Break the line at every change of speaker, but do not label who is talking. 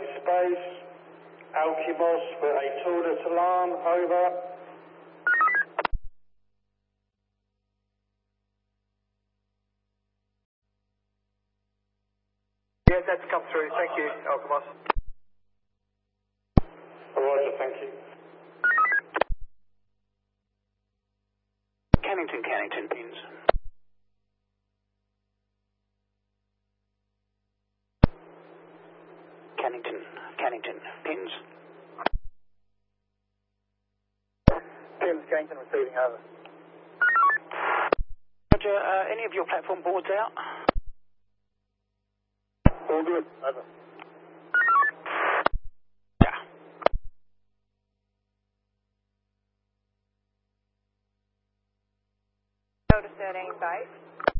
space. Alkimos for a Tour de Toulon, over.
Yes, that's come through. Thank you, Alkimos.
Roger, thank you.
Cannington, pins. Cannington, pins.
Pins, Cannington receiving, over.
Roger, any of your platform boards out?
All good, over.
Yeah.
Notice at any site.